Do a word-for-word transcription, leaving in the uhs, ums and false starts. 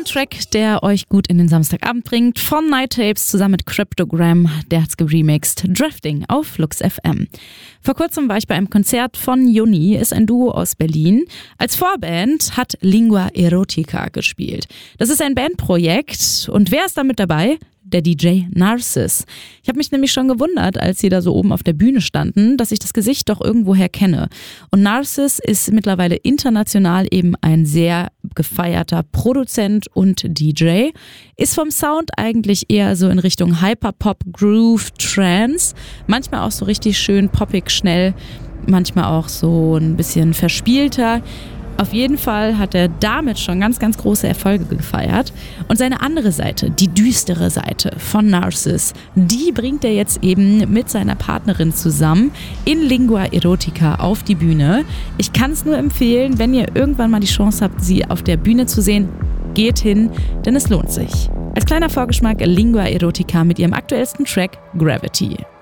Track, der euch gut in den Samstagabend bringt, von Night Tapes zusammen mit Cryptogram, der hat's geremixed, Drifting auf Lux F M. Vor kurzem war ich bei einem Konzert von Juni, ist ein Duo aus Berlin. Als Vorband hat Lingua Erotica gespielt. Das ist ein Bandprojekt und wer ist da mit dabei? Der D J Narcis. Ich habe mich nämlich schon gewundert, als sie da so oben auf der Bühne standen, dass ich das Gesicht doch irgendwoher kenne. Und Narcis ist mittlerweile international eben ein sehr gefeierter Produzent und D J. Ist vom Sound eigentlich eher so in Richtung Hyperpop, Groove, Trance. Manchmal auch so richtig schön poppig, schnell. Manchmal auch so ein bisschen verspielter. Auf jeden Fall hat er damit schon ganz, ganz große Erfolge gefeiert. Und seine andere Seite, die düstere Seite von Narcis, die bringt er jetzt eben mit seiner Partnerin zusammen in Lingua Erotica auf die Bühne. Ich kann es nur empfehlen, wenn ihr irgendwann mal die Chance habt, sie auf der Bühne zu sehen, geht hin, denn es lohnt sich. Als kleiner Vorgeschmack Lingua Erotica mit ihrem aktuellsten Track Gravity.